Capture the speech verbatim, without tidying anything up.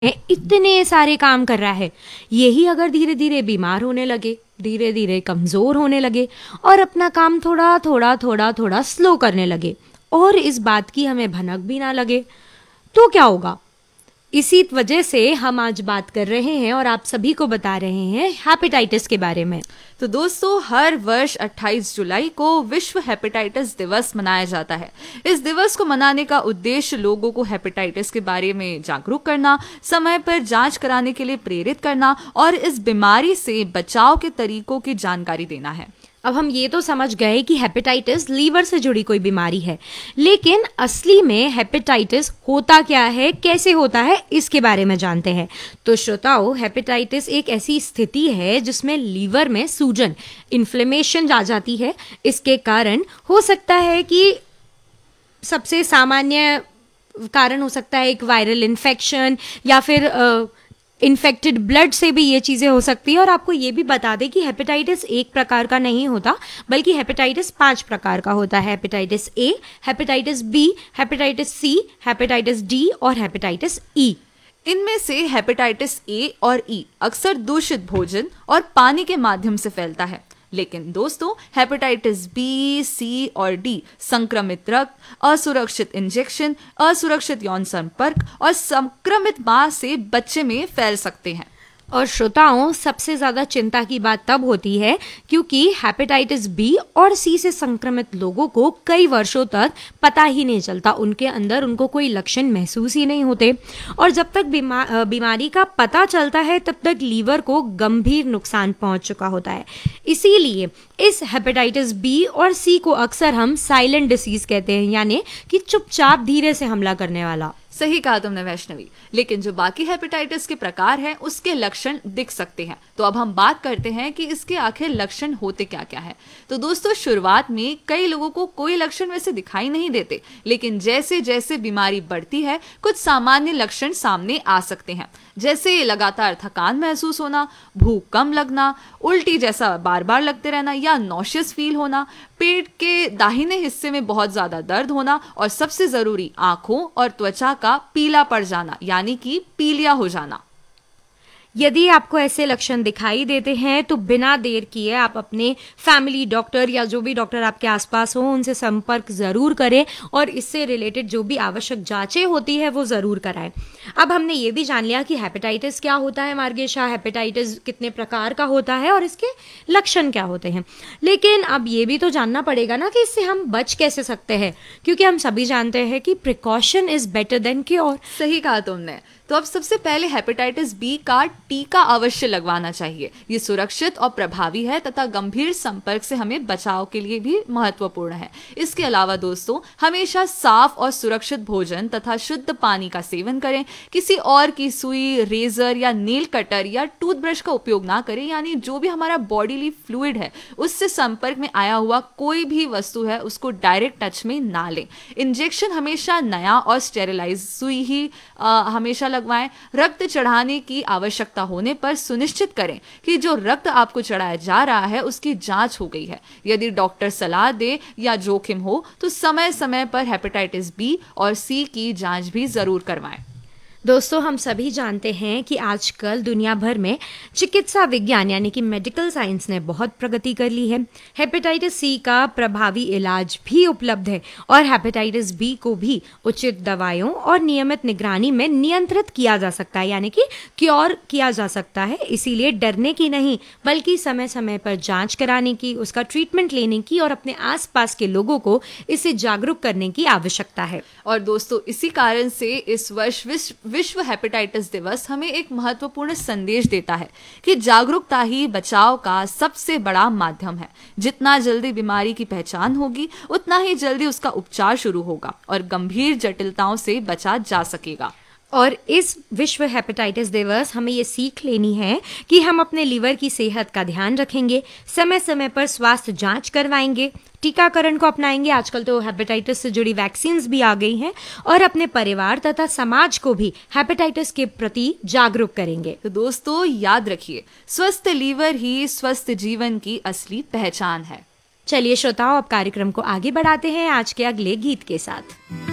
इतने सारे काम कर रहा है, यही अगर धीरे धीरे बीमार होने लगे, धीरे धीरे कमज़ोर होने लगे और अपना काम थोड़ा थोड़ा थोड़ा थोड़ा स्लो करने लगे और इस बात की हमें भनक भी ना लगे, तो क्या होगा? इसी वजह से हम आज बात कर रहे हैं और आप सभी को बता रहे हैं हेपेटाइटिस के बारे में। तो दोस्तों, हर वर्ष अट्ठाईस जुलाई को विश्व हेपेटाइटिस दिवस मनाया जाता है। इस दिवस को मनाने का उद्देश्य लोगों को हेपेटाइटिस के बारे में जागरूक करना, समय पर जांच कराने के लिए प्रेरित करना और इस बीमारी से बचाव के तरीकों की जानकारी देना है। अब हम ये तो समझ गए कि हेपेटाइटिस लीवर से जुड़ी कोई बीमारी है, लेकिन असली में हेपेटाइटिस होता क्या है, कैसे होता है, इसके बारे में जानते हैं। तो श्रोताओ, हेपेटाइटिस एक ऐसी स्थिति है जिसमें लीवर में सूजन, इन्फ्लेमेशन आ जाती है। इसके कारण हो सकता है कि सबसे सामान्य कारण हो सकता है एक वायरल इन्फेक्शन या फिर आ, इन्फेक्टेड ब्लड से भी ये चीज़ें हो सकती है। और आपको ये भी बता दें कि हेपेटाइटिस एक प्रकार का नहीं होता, बल्कि हेपेटाइटिस पांच प्रकार का होता है। Hepatitis A, hepatitis B, hepatitis C, hepatitis D और हेपेटाइटिस ई। इनमें से हेपेटाइटिस ए और ई अक्सर दूषित भोजन और पानी के माध्यम से फैलता है, लेकिन दोस्तों हेपेटाइटिस बी, सी और डी संक्रमित रक्त, असुरक्षित इंजेक्शन, असुरक्षित यौन संपर्क और संक्रमित मां से बच्चे में फैल सकते हैं। और श्रोताओं, सबसे ज़्यादा चिंता की बात तब होती है क्योंकि हेपेटाइटिस बी और सी से संक्रमित लोगों को कई वर्षों तक पता ही नहीं चलता, उनके अंदर उनको कोई लक्षण महसूस ही नहीं होते और जब तक बीमा, बीमारी का पता चलता है तब तक लीवर को गंभीर नुकसान पहुंच चुका होता है। इसीलिए इस हेपेटाइटिस बी और सी को अक्सर हम साइलेंट डिसीज कहते हैं, यानी कि चुपचाप धीरे से हमला करने वाला। सही कहा तुमने वैष्णवी, लेकिन जो बाकी हेपेटाइटिस के प्रकार हैं उसके लक्षण दिख सकते हैं। तो अब हम बात करते हैं कि इसके आखिर लक्षण होते क्या क्या है। तो दोस्तों, शुरुआत में कई लोगों को कोई लक्षण वैसे दिखाई नहीं देते, लेकिन जैसे जैसे बीमारी बढ़ती है कुछ सामान्य लक्षण सामने आ सकते हैं, जैसे लगातार थकान महसूस होना, भूख कम लगना, उल्टी जैसा बार बार लगते रहना या नॉशियस फील होना, पेट के दाहिने हिस्से में बहुत ज्यादा दर्द होना और सबसे जरूरी आंखों और त्वचा का पीला पड़ जाना, यानी कि पीलिया हो जाना। यदि आपको ऐसे लक्षण दिखाई देते हैं तो बिना देर किए आप अपने फैमिली डॉक्टर या जो भी डॉक्टर आपके आसपास हो उनसे संपर्क ज़रूर करें और इससे रिलेटेड जो भी आवश्यक जांचें होती है वो ज़रूर कराएं। अब हमने ये भी जान लिया कि हेपेटाइटिस क्या होता है मार्गेशा, हेपेटाइटिस कितने प्रकार का होता है और इसके लक्षण क्या होते हैं, लेकिन अब ये भी तो जानना पड़ेगा ना कि इससे हम बच कैसे सकते हैं, क्योंकि हम सभी जानते हैं कि precaution is better than cure. सही कहा तुमने। तो अब सबसे पहले हेपेटाइटिस बी का टीका अवश्य लगवाना चाहिए। ये सुरक्षित और प्रभावी है तथा गंभीर संपर्क से हमें बचाव के लिए भी महत्वपूर्ण है। इसके अलावा दोस्तों, हमेशा साफ और सुरक्षित भोजन तथा शुद्ध पानी का सेवन करें। किसी और की सुई, रेजर या नेल कटर या टूथब्रश का उपयोग ना करें, यानी जो भी हमारा बॉडीली फ्लूइड है उससे संपर्क में आया हुआ कोई भी वस्तु है उसको डायरेक्ट टच में ना लें। इंजेक्शन हमेशा नया और स्टेरिलाइज सुई ही आ, हमेशा लगवाएं। रक्त चढ़ाने की आवश्यकता होने पर सुनिश्चित करें कि जो रक्त आपको चढ़ाया जा रहा है उसकी जांच हो गई है। यदि डॉक्टर सलाह दे या जोखिम हो तो समय समय पर हेपेटाइटिस बी और सी की जांच भी जरूर करवाएं। दोस्तों, हम सभी जानते हैं कि आजकल दुनिया भर में चिकित्सा विज्ञान यानी कि मेडिकल साइंस ने बहुत प्रगति कर ली है। हेपेटाइटिस सी का प्रभावी इलाज भी उपलब्ध है और हेपेटाइटिस बी को भी उचित दवाइयों और नियमित निगरानी में नियंत्रित किया जा सकता है, यानी कि क्योर किया जा सकता है। इसीलिए डरने की नहीं बल्कि समय समय पर जांच कराने की, उसका ट्रीटमेंट लेने की और अपने आसपास के लोगों को इससे जागरूक करने की आवश्यकता है। और दोस्तों, इसी कारण से इस वर्ष विश्व विश्व हेपेटाइटिस दिवस हमें एक महत्वपूर्ण संदेश देता है कि जागरूकता ही बचाव का सबसे बड़ा माध्यम है। जितना जल्दी बीमारी की पहचान होगी उतना ही जल्दी उसका उपचार शुरू होगा और गंभीर जटिलताओं से बचा जा सकेगा। और इस विश्व हेपेटाइटिस दिवस हमें ये सीख लेनी है कि हम अपने लीवर की सेहत का ध्यान रखेंगे, समय समय पर स्वास्थ्य जांच करवाएंगे, टीकाकरण को अपनाएंगे, आजकल तो हेपेटाइटिस से जुड़ी वैक्सीन्स भी आ गई हैं, और अपने परिवार तथा समाज को भी हेपेटाइटिस के प्रति जागरूक करेंगे। तो दोस्तों, याद रखिए, स्वस्थ लीवर ही स्वस्थ जीवन की असली पहचान है। चलिए श्रोताओं, अब कार्यक्रम को आगे बढ़ाते हैं आज के अगले गीत के साथ।